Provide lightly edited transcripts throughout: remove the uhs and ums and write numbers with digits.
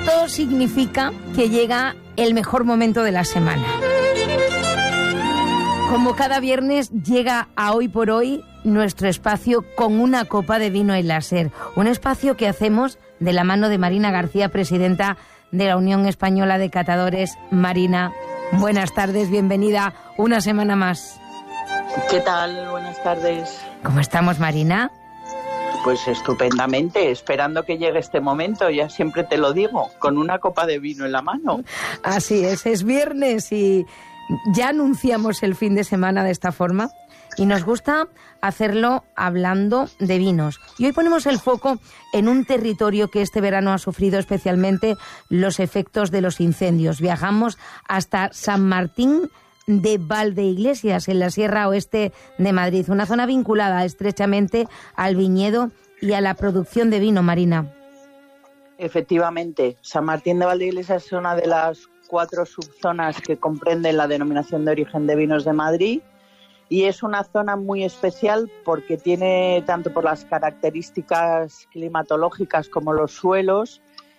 esto significa que llega el mejor momento de la semana. Como cada viernes llega a Hoy por Hoy nuestro espacio con una copa de vino en la SER. Un espacio que hacemos de la mano de Marina García, presidenta de la Unión Española de Catadores. Marina, buenas tardes, bienvenida una semana más. ¿Qué tal? Buenas tardes. ¿Cómo estamos, Marina? Pues estupendamente, esperando que llegue este momento, ya siempre te lo digo, con una copa de vino en la mano. Así es viernes y ya anunciamos el fin de semana de esta forma y nos gusta hacerlo hablando de vinos. Y hoy ponemos el foco en un territorio que este verano ha sufrido especialmente los efectos de los incendios. Viajamos hasta San Martín de Valdeiglesias, en la Sierra Oeste de Madrid, una zona vinculada estrechamente al viñedo y a la producción de vino, Marina. Efectivamente, San Martín de Valdeiglesias es una de las 4 subzonas que comprenden la denominación de origen de vinos de Madrid y es una zona muy especial porque tiene, tanto por las características climatológicas como los suelos,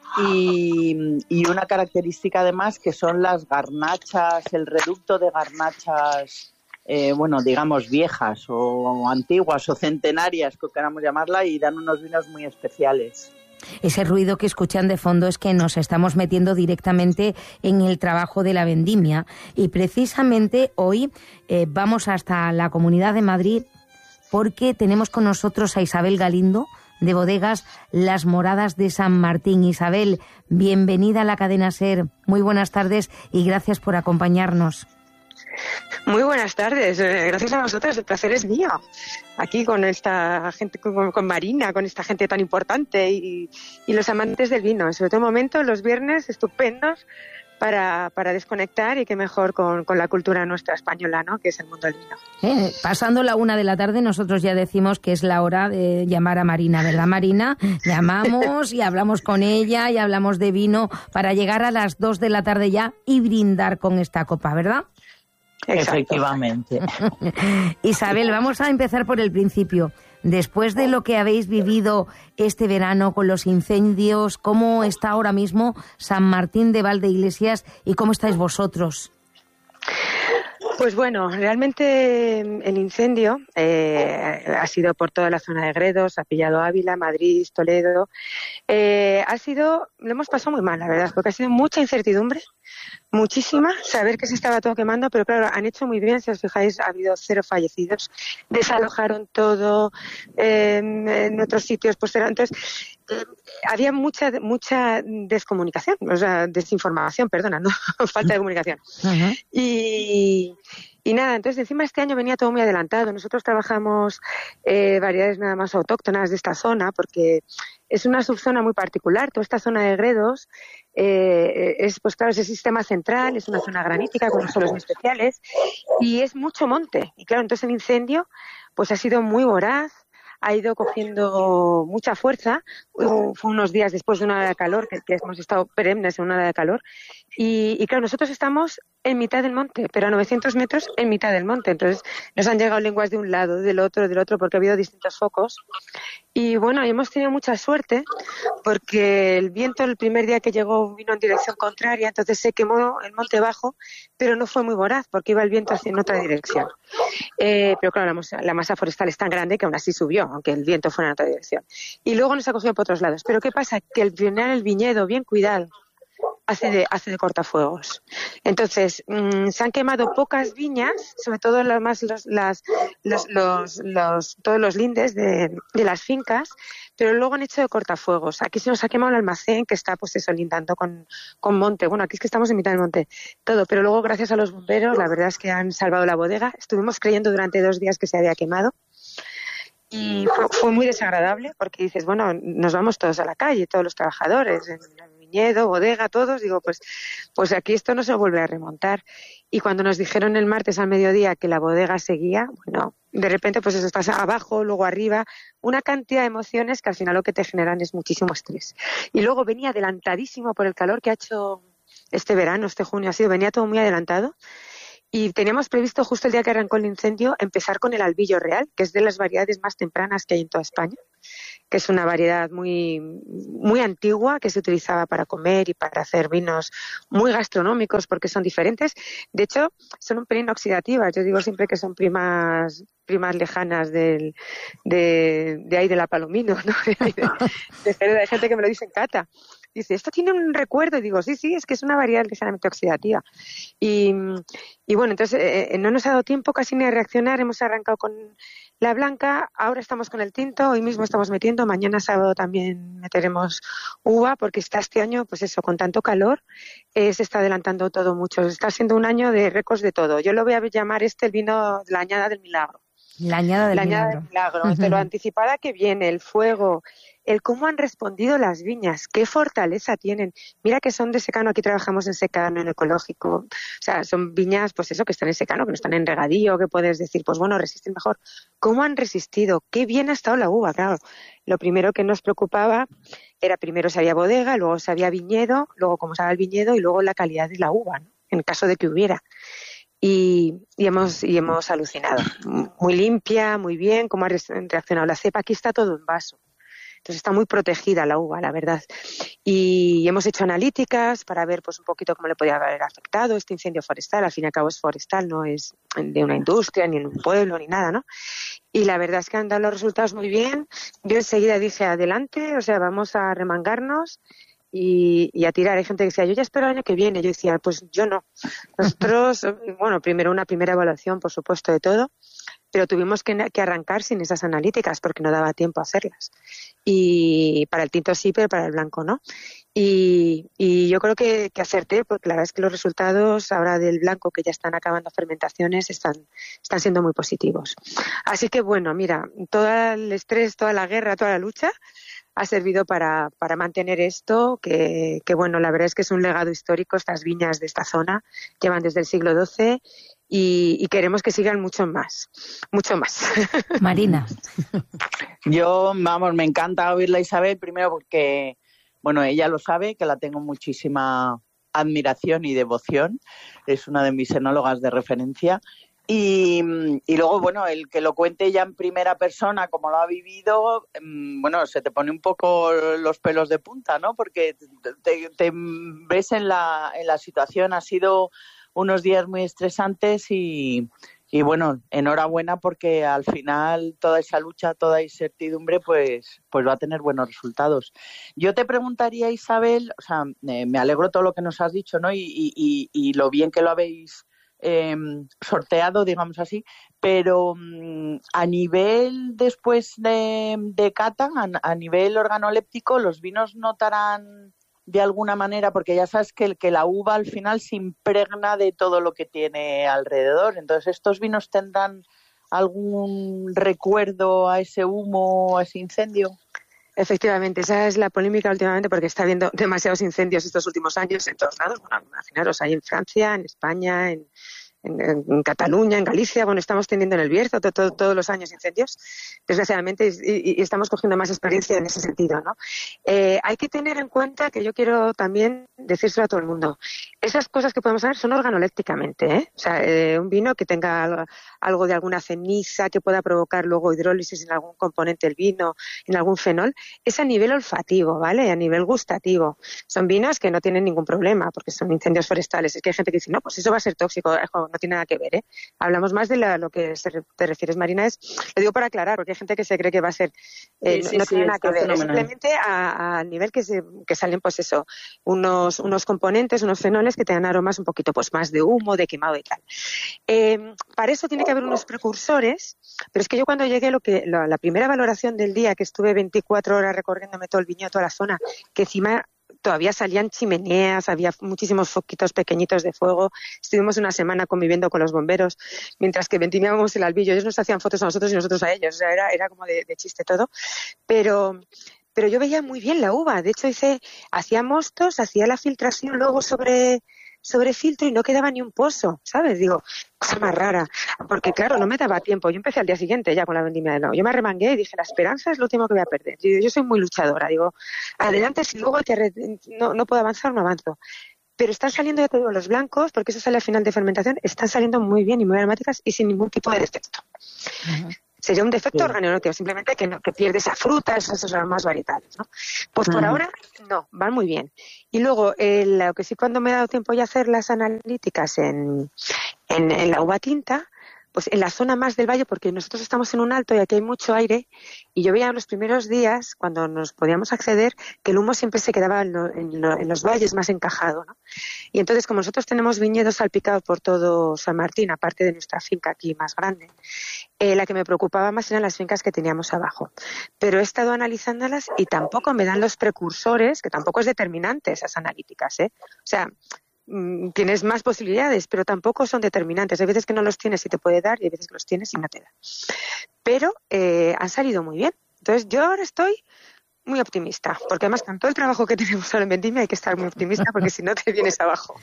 y una característica además que son las garnachas, el reducto de garnachas, digamos viejas o antiguas o centenarias, que queramos llamarla, y dan unos vinos muy especiales. Ese ruido que escuchan de fondo es que nos estamos metiendo directamente en el trabajo de la vendimia y precisamente hoy vamos hasta la Comunidad de Madrid porque tenemos con nosotros a Isabel Galindo, de Bodegas Las Moradas de San Martín. Isabel, bienvenida a la cadena SER. Muy buenas tardes y gracias por acompañarnos. Muy buenas tardes, gracias a vosotros, el placer es mío. Aquí con esta gente, con Marina, con esta gente tan importante y los amantes del vino. Sobre todo momentos, los viernes estupendos para desconectar y qué mejor con la cultura nuestra española, ¿no? Que es el mundo del vino. Pasando la 1 de la tarde, nosotros ya decimos que es la hora de llamar a Marina, ¿verdad, Marina? Llamamos y hablamos con ella y hablamos de vino para llegar a las 2 de la tarde ya y brindar con esta copa, ¿verdad? Exacto. Efectivamente. Isabel, vamos a empezar por el principio. Después de lo que habéis vivido este verano con los incendios, ¿cómo está ahora mismo San Martín de Valdeiglesias y cómo estáis vosotros? Pues bueno, realmente el incendio ha sido por toda la zona de Gredos, ha pillado Ávila, Madrid, Toledo. Lo hemos pasado muy mal, la verdad, porque ha sido mucha incertidumbre, muchísima, saber que se estaba todo quemando, pero claro, han hecho muy bien, si os fijáis, ha habido 0 fallecidos, desalojaron todo, en otros sitios, pues entonces había mucha descomunicación, o sea, desinformación, perdona, no falta de comunicación. Uh-huh. Y nada, entonces encima este año venía todo muy adelantado. Nosotros trabajamos variedades nada más autóctonas de esta zona porque es una subzona muy particular. Toda esta zona de Gredos pues claro, es el sistema central, es una zona granítica con unos suelos muy especiales y es mucho monte. Y claro, entonces el incendio pues ha sido muy voraz, ha ido cogiendo mucha fuerza. Fue unos días después de una ola de calor, que hemos estado perennes en una ola de calor. Y claro, nosotros estamos en mitad del monte, pero a 900 metros en mitad del monte. Entonces nos han llegado lenguas de un lado, del otro, porque ha habido distintos focos. Y bueno, hemos tenido mucha suerte porque el viento el primer día que llegó vino en dirección contraria, entonces se quemó el monte bajo, pero no fue muy voraz porque iba el viento hacia en otra dirección. Pero claro, la masa forestal es tan grande que aún así subió, aunque el viento fuera en otra dirección. Y luego nos ha cogido por otros lados. Pero ¿qué pasa? Que al final el viñedo, bien cuidado, hace de cortafuegos. Entonces, se han quemado pocas viñas, sobre todo todos los lindes de las fincas, pero luego han hecho de cortafuegos. Aquí se nos ha quemado el almacén que está, pues eso, lindando con monte. Bueno, aquí es que estamos en mitad del monte, todo. Pero luego, gracias a los bomberos, la verdad es que han salvado la bodega. Estuvimos creyendo durante 2 días que se había quemado. Y fue muy desagradable porque dices, bueno, nos vamos todos a la calle, todos los trabajadores, en el viñedo, bodega, todos. Digo, pues aquí esto no se vuelve a remontar. Y cuando nos dijeron el martes al mediodía que la bodega seguía, bueno, de repente pues eso, estás abajo, luego arriba, una cantidad de emociones que al final lo que te generan es muchísimo estrés. Y luego venía adelantadísimo por el calor que ha hecho este verano, este junio venía todo muy adelantado. Y teníamos previsto, justo el día que arrancó el incendio, empezar con el albillo real, que es de las variedades más tempranas que hay en toda España. que es una variedad muy, muy antigua que se utilizaba para comer y para hacer vinos muy gastronómicos porque son diferentes. De hecho, son un pelín oxidativas. Yo digo siempre que son primas lejanas de ahí de la Palomino, ¿no? De Jerez. Hay gente que me lo dice en cata. Dice, esto tiene un recuerdo. Y digo, sí, es que es una variedad ligeramente oxidativa. Y bueno, entonces no nos ha dado tiempo casi ni a reaccionar. Hemos arrancado con la blanca, ahora estamos con el tinto, hoy mismo estamos metiendo, mañana sábado también meteremos uva, porque está este año, pues eso, con tanto calor, se está adelantando todo mucho. Está siendo un año de récords de todo. Yo lo voy a llamar el vino de la añada del milagro. La añada del milagro. De lo anticipada que viene, el fuego, el cómo han respondido las viñas, qué fortaleza tienen. Mira que son de secano, aquí trabajamos en secano, en ecológico. O sea, son viñas, pues eso, que están en secano, que no están en regadío, que puedes decir, pues bueno, resisten mejor. ¿Cómo han resistido? Qué bien ha estado la uva, claro. Lo primero que nos preocupaba era primero si había bodega, luego si había viñedo, luego cómo estaba el viñedo y luego la calidad de la uva, ¿no? En caso de que hubiera. Y hemos alucinado. Muy limpia, muy bien, cómo ha reaccionado la cepa. Aquí está todo en vaso. Entonces está muy protegida la uva, la verdad. Y hemos hecho analíticas para ver pues un poquito cómo le podía haber afectado este incendio forestal. Al fin y al cabo es forestal, no es de una industria, ni en un pueblo, ni nada, ¿no? Y la verdad es que han dado los resultados muy bien. Yo enseguida dije, adelante, o sea, vamos a remangarnos y a tirar. Hay gente que decía, yo ya espero el año que viene. Yo decía, pues yo no. Nosotros, bueno, primero una primera evaluación, por supuesto, de todo, pero tuvimos que arrancar sin esas analíticas porque no daba tiempo a hacerlas. Y para el tinto sí, pero para el blanco no. Y yo creo que acerté, porque la verdad es que los resultados ahora del blanco, que ya están acabando fermentaciones, están siendo muy positivos. Así que bueno, mira, todo el estrés, toda la guerra, toda la lucha ha servido para mantener esto, que bueno, la verdad es que es un legado histórico. Estas viñas de esta zona llevan desde el siglo XII y queremos que sigan mucho más. Marina. Yo, vamos, me encanta oírla, Isabel, primero porque, bueno, ella lo sabe, que la tengo muchísima admiración y devoción. Es una de mis enólogas de referencia. Y luego, bueno, el que lo cuente ya en primera persona, como lo ha vivido, bueno, se te pone un poco los pelos de punta, ¿no? Porque te ves en la situación. Ha sido unos días muy estresantes y bueno, enhorabuena, porque al final toda esa lucha, toda incertidumbre, pues va a tener buenos resultados. Yo te preguntaría, Isabel, o sea, me alegro todo lo que nos has dicho, ¿no? Y lo bien que lo habéis sorteado, digamos así, pero a nivel después de cata, a nivel organoléptico, los vinos notarán de alguna manera, porque ya sabes que la uva al final se impregna de todo lo que tiene alrededor. Entonces, ¿estos vinos tendrán algún recuerdo a ese humo, a ese incendio? Efectivamente, esa es la polémica últimamente, porque está habiendo demasiados incendios estos últimos años en todos lados. Bueno, imaginaros, hay en Francia, en España, en Cataluña, en Galicia. Bueno, estamos teniendo en el Bierzo todos los años incendios, desgraciadamente, y estamos cogiendo más experiencia en ese sentido, ¿no? Hay que tener en cuenta que yo quiero también decírselo a todo el mundo. Esas cosas que podemos hacer son organolépticamente, ¿eh? O sea, un vino que tenga algo de alguna ceniza que pueda provocar luego hidrólisis en algún componente del vino, en algún fenol, es a nivel olfativo, ¿vale? A nivel gustativo. Son vinos que no tienen ningún problema porque son incendios forestales. Es que hay gente que dice, no, pues eso va a ser tóxico. No tiene nada que ver, ¿eh? Hablamos más de lo que te refieres, Marina. Lo digo para aclarar, porque hay gente que se cree que va a ser... no tiene nada que ver. Es simplemente a nivel que salen, pues eso, unos componentes, unos fenoles que te dan aromas un poquito pues más de humo, de quemado y tal. Para eso tiene que haber unos precursores, pero es que yo cuando llegué, la primera valoración del día, que estuve 24 horas recorriéndome todo el viñedo, toda la zona, que encima todavía salían chimeneas, había muchísimos foquitos pequeñitos de fuego. Estuvimos una semana conviviendo con los bomberos mientras que vendimiábamos el albillo. Ellos nos hacían fotos a nosotros y nosotros a ellos. O sea, era como de chiste todo. Pero yo veía muy bien la uva. De hecho, hacía mostos, hacía la filtración luego sobre filtro y no quedaba ni un pozo, ¿sabes? Digo, cosa más rara, porque claro, no me daba tiempo. Yo empecé al día siguiente ya con la vendimia de helado. Yo me arremangué y dije, la esperanza es lo último que voy a perder. Yo soy muy luchadora, digo, adelante, si luego no puedo avanzar, no avanzo. Pero están saliendo, ya te digo, los blancos, porque eso sale al final de fermentación, están saliendo muy bien y muy aromáticas y sin ningún tipo de defecto. Uh-huh. Sería un defecto organoléptico, simplemente que pierde esa fruta, esos aromas varietales, ¿no? Pues por ahora no, van muy bien. Y luego, lo que sí, cuando me he dado tiempo ya a hacer las analíticas en la uva tinta, pues en la zona más del valle, porque nosotros estamos en un alto y aquí hay mucho aire, y yo veía en los primeros días, cuando nos podíamos acceder, que el humo siempre se quedaba en los valles más encajado, ¿no? Y entonces, como nosotros tenemos viñedos salpicados por todo San Martín, aparte de nuestra finca aquí más grande, la que me preocupaba más eran las fincas que teníamos abajo. Pero he estado analizándolas y tampoco me dan los precursores, que tampoco es determinante esas analíticas, ¿eh? O sea, tienes más posibilidades, pero tampoco son determinantes. Hay veces que no los tienes y te puede dar, y hay veces que los tienes y no te da. Pero han salido muy bien. Entonces yo ahora estoy muy optimista, porque además con todo el trabajo que tenemos ahora en Vendimia hay que estar muy optimista, porque si no te vienes abajo.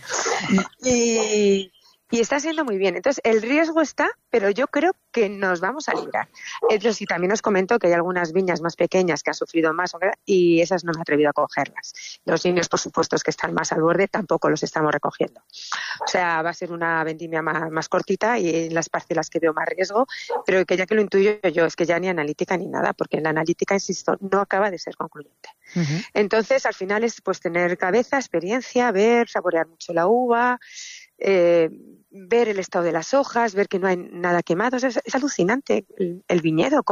Y está siendo muy bien. Entonces, el riesgo está, pero yo creo que nos vamos a librar. Eso sí, también os comento que hay algunas viñas más pequeñas que han sufrido más y esas no me he atrevido a cogerlas. Los niños, por supuesto, que están más al borde, tampoco los estamos recogiendo. O sea, va a ser una vendimia más cortita y en las parcelas que veo más riesgo, pero que ya que lo intuyo yo, es que ya ni analítica ni nada, porque la analítica, insisto, no acaba de ser concluyente. Uh-huh. Entonces, al final es pues tener cabeza, experiencia, ver, saborear mucho la uva, ver el estado de las hojas, ver que no hay nada quemado. Es alucinante el viñedo,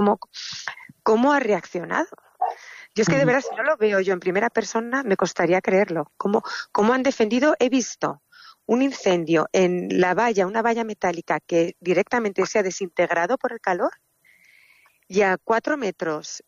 cómo ha reaccionado. Yo es que de verdad, si no lo veo yo en primera persona, me costaría creerlo. Cómo han defendido. He visto un incendio en la valla, una valla metálica que directamente se ha desintegrado por el calor, y a 4 metros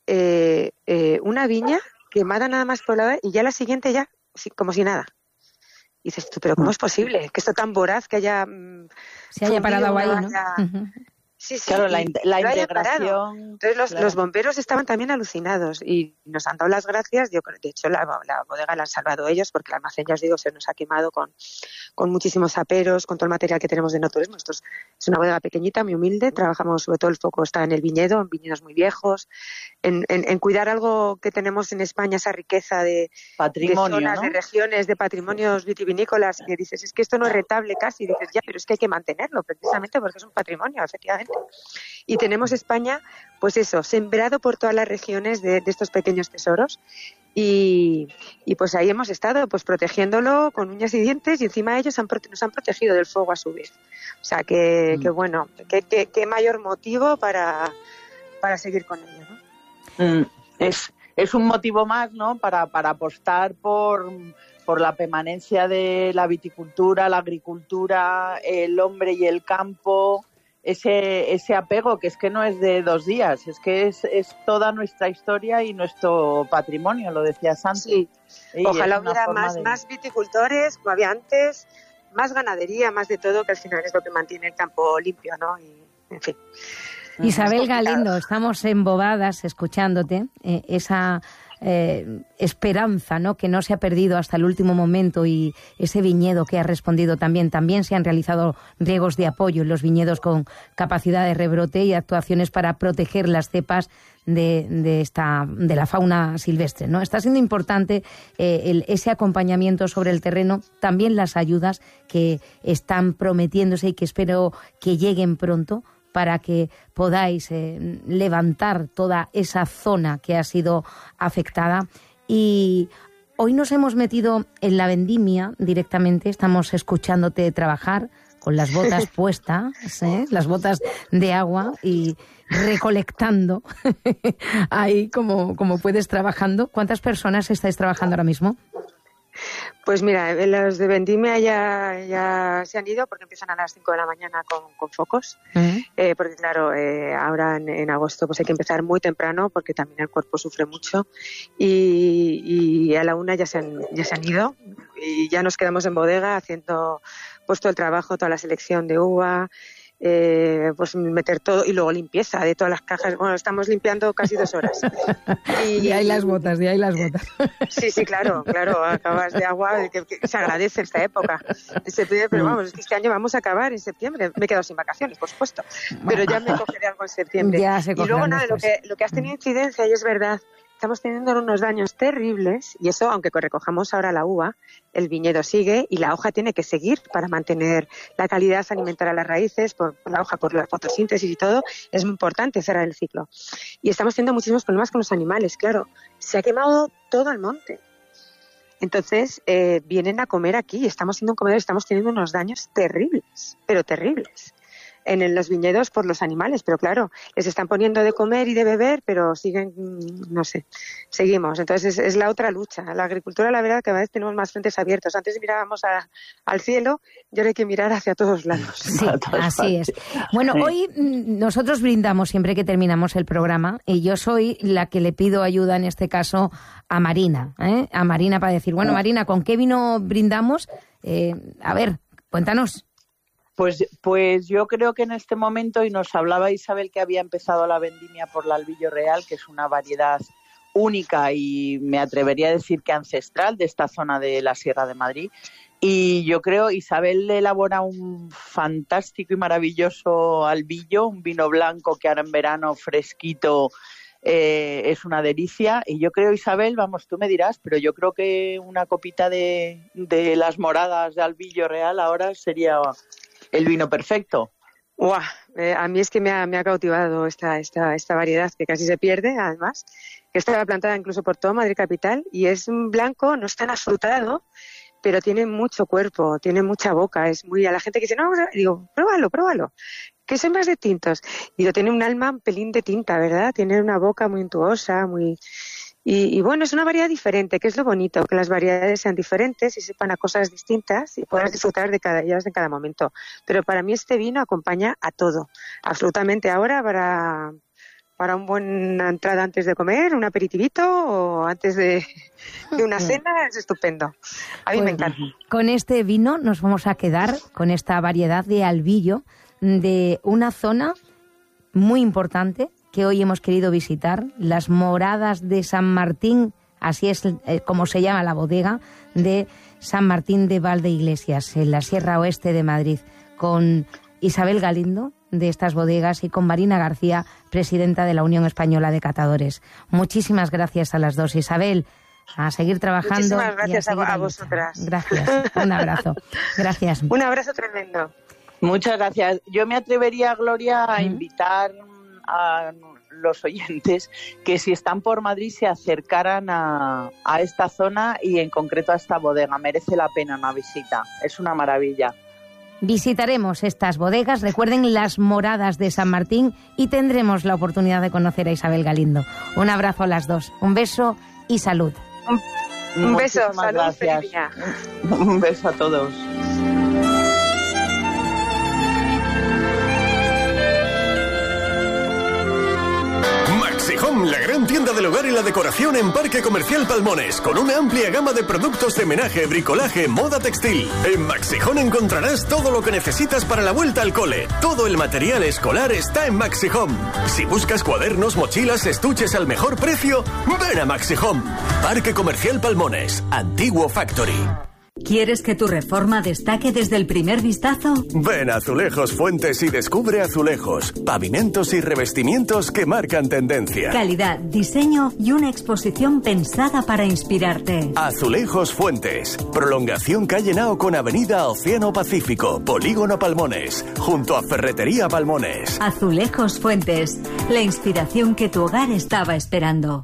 una viña quemada nada más por la valla, y ya la siguiente ya como si nada. Y dices tú, pero ¿cómo es posible que esto tan voraz que haya se haya parado ahí, ¿no? Sí, claro, la integración. Entonces los bomberos estaban también alucinados y nos han dado las gracias. Yo, de hecho, la bodega la han salvado ellos, porque el almacén, ya os digo, se nos ha quemado con muchísimos aperos, con todo el material que tenemos de no turismo. Esto es una bodega pequeñita, muy humilde. Trabajamos, sobre todo el foco está en el viñedo, en viñedos muy viejos, en cuidar algo que tenemos en España, esa riqueza de patrimonio, de zonas, ¿no? de regiones, de patrimonios vitivinícolas, que dices, es que esto no es rentable casi. Y dices, ya, pero es que hay que mantenerlo, precisamente porque es un patrimonio, efectivamente. Y tenemos España, pues eso, sembrado por todas las regiones de estos pequeños tesoros, y pues ahí hemos estado pues protegiéndolo con uñas y dientes, y encima ellos nos han protegido del fuego a su vez. O sea que bueno, qué mayor motivo para seguir con ello, ¿no? Es un motivo más, ¿no? Para apostar por la permanencia de la viticultura, la agricultura, el hombre y el campo. Ese apego que es que no es de 2 días, es que es toda nuestra historia y nuestro patrimonio, lo decías antes. Sí. Ojalá hubiera más viticultores, como había antes, más ganadería, más de todo, que al final es lo que mantiene el campo limpio, ¿no? Y, en fin. Isabel Galindo, estamos embobadas escuchándote, esa esperanza, ¿no?, que no se ha perdido hasta el último momento, y ese viñedo que ha respondido también se han realizado riegos de apoyo en los viñedos con capacidad de rebrote y actuaciones para proteger las cepas de la fauna silvestre, ¿no? Está siendo importante ese acompañamiento sobre el terreno, también las ayudas que están prometiéndose y que espero que lleguen pronto, para que podáis levantar toda esa zona que ha sido afectada. Y hoy nos hemos metido en la vendimia directamente, estamos escuchándote trabajar con las botas puestas, las botas de agua, y recolectando ahí como puedes trabajando. ¿Cuántas personas estáis trabajando ahora mismo? Pues mira, los de Vendimia ya se han ido, porque empiezan a las 5 de la mañana con focos. Uh-huh. Porque claro, ahora en agosto pues hay que empezar muy temprano, porque también el cuerpo sufre mucho. Y a la 1 ya se han ido, y ya nos quedamos en bodega haciendo pues todo el trabajo, toda la selección de uva, pues meter todo, y luego limpieza de todas las cajas. Bueno, estamos limpiando casi 2 horas. Y ahí las botas. Sí, claro, acabas de agua, que se agradece esta época de septiembre, pero vamos, es que este año vamos a acabar en septiembre. Me he quedado sin vacaciones, por supuesto, pero ya me cogeré algo en septiembre. Y luego nada, lo que has tenido incidencia, y es verdad, estamos teniendo unos daños terribles, y eso, aunque recojamos ahora la uva, el viñedo sigue y la hoja tiene que seguir para mantener la calidad alimentaria a las raíces, por la hoja, por la fotosíntesis y todo. Es muy importante cerrar el ciclo. Y estamos teniendo muchísimos problemas con los animales, claro. Se ha quemado todo el monte. Entonces, vienen a comer aquí y estamos siendo un comedor, estamos teniendo unos daños terribles, pero terribles, en los viñedos por los animales. Pero claro, les están poniendo de comer y de beber, pero siguen, no sé, seguimos. Entonces, es la otra lucha. La agricultura, la verdad, que a veces tenemos más frentes abiertos. Antes mirábamos al cielo y ahora hay que mirar hacia todos lados. Sí, así es. Bueno, hoy nosotros brindamos siempre que terminamos el programa, y yo soy la que le pido ayuda, en este caso, a Marina, a Marina, para decir, bueno, Marina, ¿con qué vino brindamos? A ver, cuéntanos. Pues yo creo que en este momento, y nos hablaba Isabel que había empezado la vendimia por la Albillo Real, que es una variedad única y me atrevería a decir que ancestral de esta zona de la Sierra de Madrid. Y yo creo Isabel elabora un fantástico y maravilloso albillo, un vino blanco que ahora en verano fresquito es una delicia. Y yo creo, Isabel, vamos, tú me dirás, pero yo creo que una copita de las moradas de Albillo Real ahora sería el vino perfecto. ¡Guau! A mí es que me ha cautivado esta variedad que casi se pierde, además. Está plantada incluso por toda Madrid capital y es un blanco, no es tan afrutado, pero tiene mucho cuerpo, tiene mucha boca. Es muy, a la gente que dice, no, digo, pruébalo, que soy más de tintos. Digo, tiene un alma un pelín de tinta, ¿verdad? Tiene una boca muy untuosa, muy... Y bueno, es una variedad diferente, que es lo bonito, que las variedades sean diferentes y sepan a cosas distintas y puedas disfrutar de cada ellas en cada momento. Pero para mí este vino acompaña a todo, absolutamente. Ahora para una buena entrada antes de comer, un aperitivito o antes de una cena, es estupendo. A mí me encanta. Con este vino nos vamos a quedar con esta variedad de albillo de una zona muy importante que hoy hemos querido visitar, las Moradas de San Martín, así es como se llama la bodega de San Martín de Valdeiglesias, en la Sierra Oeste de Madrid, con Isabel Galindo, de estas bodegas, y con Marina García, presidenta de la Unión Española de Catadores. Muchísimas gracias a las dos, Isabel. A seguir trabajando. Muchísimas gracias a vosotras. Gracias. Un abrazo. Gracias. Un abrazo tremendo. Muchas gracias. Yo me atrevería, Gloria, a invitar a los oyentes que si están por Madrid se acercaran a esta zona y en concreto a esta bodega. Merece la pena una visita. Es una maravilla. Visitaremos estas bodegas, recuerden, las Moradas de San Martín, y tendremos la oportunidad de conocer a Isabel Galindo. Un abrazo a las dos. Un beso y salud. Un beso, salud. Gracias. Un beso a todos. Maxihome, la gran tienda del hogar y la decoración en Parque Comercial Palmones, con una amplia gama de productos de menaje, bricolaje, moda textil. En Maxihome encontrarás todo lo que necesitas para la vuelta al cole. Todo el material escolar está en Maxihome. Si buscas cuadernos, mochilas, estuches al mejor precio, ven a Maxihome. Parque Comercial Palmones, Antiguo Factory. ¿Quieres que tu reforma destaque desde el primer vistazo? Ven a Azulejos Fuentes y descubre azulejos, pavimentos y revestimientos que marcan tendencia. Calidad, diseño y una exposición pensada para inspirarte. Azulejos Fuentes. Prolongación calle Nao con avenida Océano Pacífico, Polígono Palmones, junto a Ferretería Palmones. Azulejos Fuentes. La inspiración que tu hogar estaba esperando.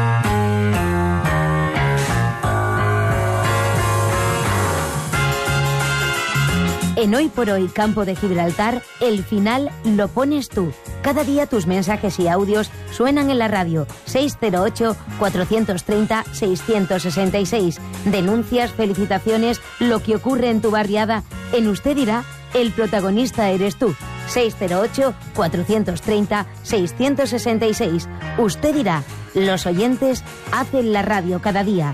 En Hoy por Hoy Campo de Gibraltar, el final lo pones tú. Cada día tus mensajes y audios suenan en la radio. 608-430-666. Denuncias, felicitaciones, lo que ocurre en tu barriada. En Usted Dirá, el protagonista eres tú. 608-430-666. Usted Dirá, los oyentes hacen la radio cada día.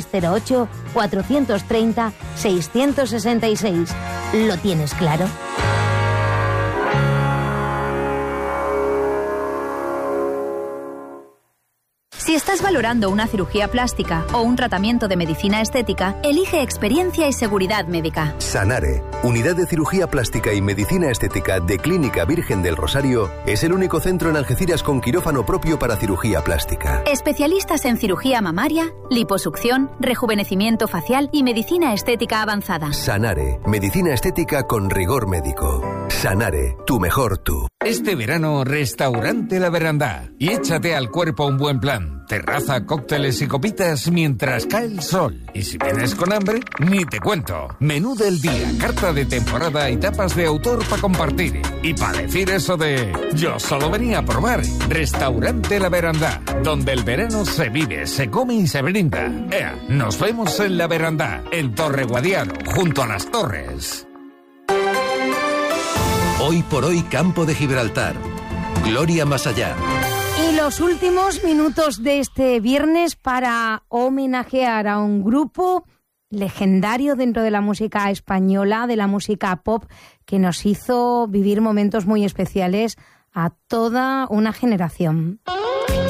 608-430-666. ¿Lo tienes claro? Si estás estás valorando una cirugía plástica o un tratamiento de medicina estética, elige experiencia y seguridad médica. Sanare, Unidad de Cirugía Plástica y Medicina Estética de Clínica Virgen del Rosario, es el único centro en Algeciras con quirófano propio para cirugía plástica. Especialistas en cirugía mamaria, liposucción, rejuvenecimiento facial y medicina estética avanzada. Sanare, medicina estética con rigor médico. Sanare, tu mejor tú. Este verano, Restaurante La Verandá. Y échate al cuerpo un buen plan. Terraza, cócteles y copitas mientras cae el sol. Y si vienes con hambre, ni te cuento. Menú del día, carta de temporada y tapas de autor para compartir. Y para decir eso de yo solo venía a probar. Restaurante La Verandá, donde el verano se vive, se come y se brinda. Nos vemos en La Verandá, en Torre Guadiaro, junto a las Torres. Hoy por hoy, Campo de Gibraltar. Gloria más allá. Y los últimos minutos de este viernes para homenajear a un grupo legendario dentro de la música española, de la música pop, que nos hizo vivir momentos muy especiales a toda una generación.